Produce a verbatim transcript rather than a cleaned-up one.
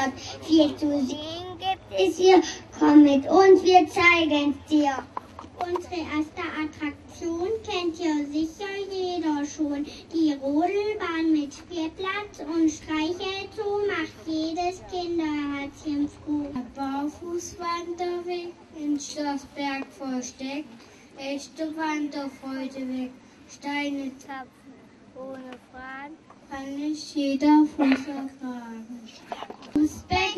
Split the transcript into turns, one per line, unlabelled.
dort. Viel zu sehen gibt es hier. Komm mit uns, wir zeigen es dir. Unsere erste Attraktion kennt ja sicher jeder schon. Die Rodelbahn mit Spielplatz und Streichelzoo macht jedes Kinderherzchen froh. Der Barfußwanderweg in Schlossberg versteckt, echte Wanderfreude weg. Steine zapfen ohne Fragen, kann nicht jeder Fuß ertragen.